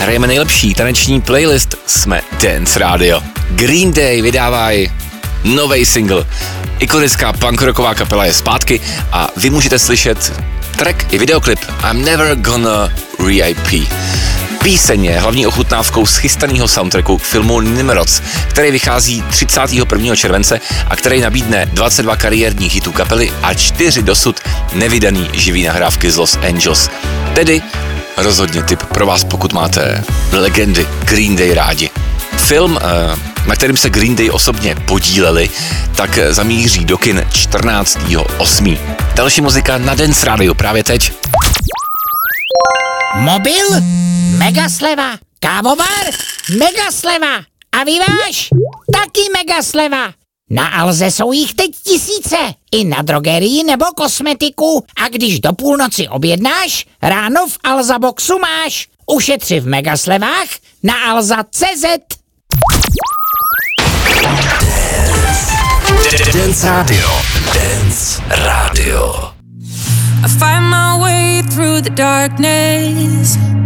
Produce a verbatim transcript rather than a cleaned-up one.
Hrajeme nejlepší taneční playlist, jsme Dance Radio. Green Day vydávají nový single. Ikonická punkrocková kapela je zpátky a vy můžete slyšet track i videoklip I'm Never Gonna R I P. Píseň je hlavní ochutnávkou z chystaného soundtracku k filmu Nimrods, který vychází třicátého prvního července a který nabídne dvacet dva kariérních hitů kapely a čtyři dosud nevydaný živý nahrávky z Los Angeles. Tedy rozhodně tip pro vás, pokud máte legendy Green Day rádi. Film, na kterým se Green Day osobně podíleli, tak zamíří do kin čtrnáctého osmého Další muzika na Dance Radio právě teď. Mobil? Mega sleva. Kávovar? Mega sleva. A vyváž? Taky mega sleva. Na Alze jsou jich teď tisíce. I na drogerii nebo kosmetiku. A když do půlnoci objednáš, ráno v Alza Boxu máš. Ušetři v mega slevách na alza tečka cé zet. Dance Radio. Dance Radio. I find my way through the darkness.